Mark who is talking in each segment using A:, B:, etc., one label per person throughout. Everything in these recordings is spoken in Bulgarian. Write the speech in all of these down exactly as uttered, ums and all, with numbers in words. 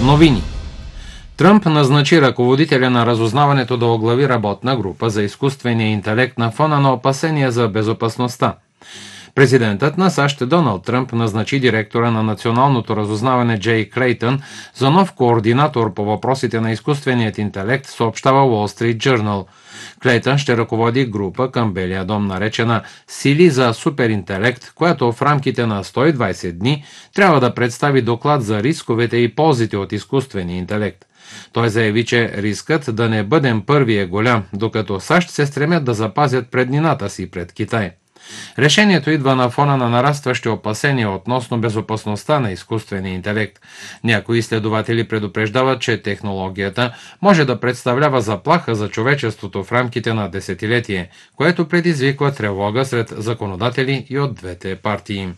A: Новини. Тръмп назначи ръководителя на разузнаването да оглави работна група за изкуствения интелект на фона на опасения за безопасността. Президентът на САЩ Доналд Тръмп назначи директора на националното разузнаване Джей Клейтън за нов координатор по въпросите на изкуственият интелект, съобщава Wall Street Journal. Клейтън ще ръководи група към Белия дом, наречена Сили за суперинтелект, която в рамките на сто и двадесет дни трябва да представи доклад за рисковете и ползите от изкуствения интелект. Той заяви, че рискът да не бъдем първи е голям, докато САЩ се стремят да запазят преднината си пред Китай. Решението идва на фона на нарастващи опасения относно безопасността на изкуствения интелект. Някои изследователи предупреждават, че технологията може да представлява заплаха за човечеството в рамките на десетилетие, което предизвиква тревога сред законодатели и от двете партии.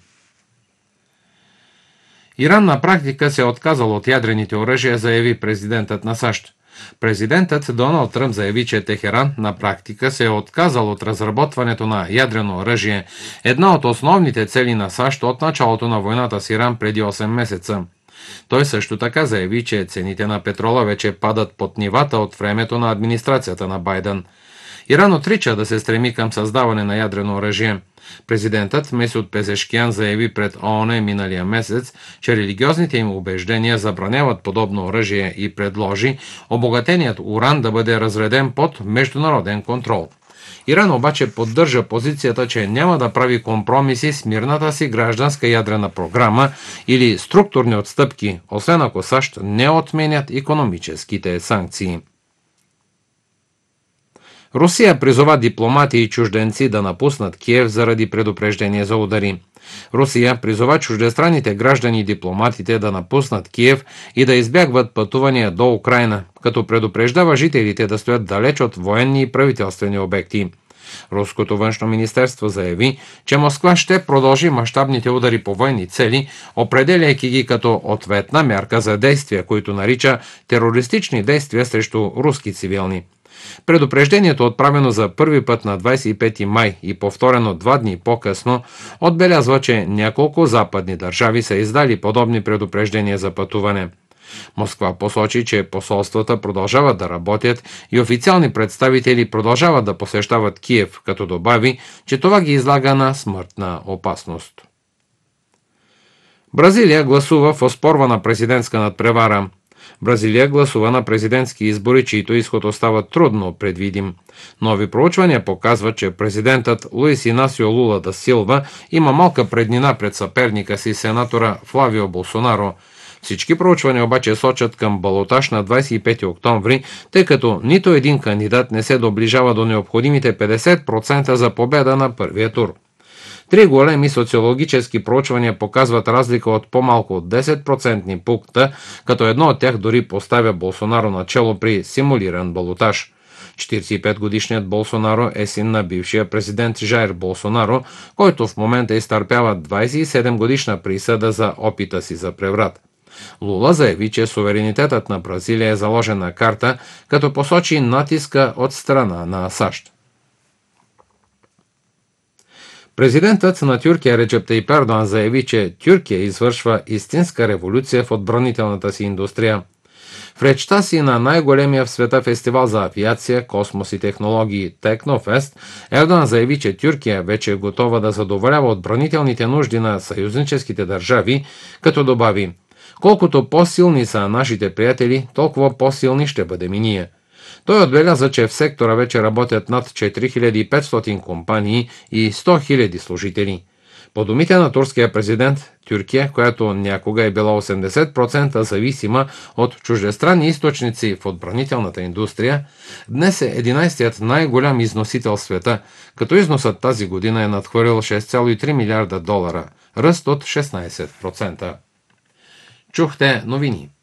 A: Иран на практика се е отказал от ядрените оръжия, заяви президентът на САЩ. Президентът Доналд Тръмп заяви, че Техеран на практика се е отказал от разработването на ядрено оръжие, една от основните цели на САЩ от началото на войната с Иран преди осем месеца. Той също така заяви, че цените на петрола вече падат под нивата от времето на администрацията на Байден. Иран отрича да се стреми към създаване на ядрено оръжие. Президентът Месуд Пезешкиян заяви пред ООН миналия месец, че религиозните им убеждения забраняват подобно оръжие и предложи обогатеният уран да бъде разреден под международен контрол. Иран обаче поддържа позицията, че няма да прави компромиси с мирната си гражданска ядрена програма или структурни отстъпки, освен ако САЩ не отменят икономическите санкции. Русия призова дипломати и чужденци да напуснат Киев заради предупреждение за удари. Русия призова чуждестранните граждани и дипломатите да напуснат Киев и да избягват пътувания до Украйна, като предупреждава жителите да стоят далеч от военни и правителствени обекти. Руското външно министерство заяви, че Москва ще продължи мащабните удари по военни цели, определяйки ги като ответна мярка за действия, които нарича терористични действия срещу руски цивилни. Предупреждението, отправено за първи път на двадесет и пети май и повторено два дни по-късно, отбелязва, че няколко западни държави са издали подобни предупреждения за пътуване. Москва посочи, че посолствата продължават да работят и официални представители продължават да посещават Киев, като добави, че това ги излага на смъртна опасност. Бразилия гласува в оспорвана президентска надпревара. Бразилия гласува на президентски избори, чието изход остава трудно предвидим. Нови проучвания показват, че президентът Луис Инасио Лула да Силва има малка преднина пред съперника си сенатора Флавио Болсонаро. Всички проучвания обаче сочат към балотаж на двадесет и пети октомври, тъй като нито един кандидат не се доближава до необходимите петдесет процента за победа на първия тур. Три големи социологически проучвания показват разлика от по-малко от десет процентни пункта, като едно от тях дори поставя Болсонаро начело при симулиран балотаж. четиридесет и пет годишният Болсонаро е син на бившия президент Жаир Болсонаро, който в момента изтърпява двадесет и седем годишна присъда за опита си за преврат. Лула заяви, че суверенитетът на Бразилия е заложен на карта, като посочи натиска от страна на САЩ. Президентът на Тюркия Реджеп Тайип Ердоан заяви, че Тюркия извършва истинска революция в отбранителната си индустрия. В речта си на най-големия в света фестивал за авиация, космос и технологии Технофест, Ердоан заяви, че Тюркия вече е готова да задоволява отбранителните нужди на съюзническите държави, като добави: колкото по-силни са нашите приятели, толкова по-силни ще бъдем и ние. Той отбеляза, че в сектора вече работят над четири хиляди и петстотин компании и сто хиляди служители. По думите на турския президент, Тюркия, която някога е била осемдесет процента зависима от чуждестранни източници в отбранителната индустрия, днес е единадесетият най-голям износител в света, като износът тази година е надхвърил шест цяло и три милиарда долара, ръст от шестнадесет процента. Чухте новини.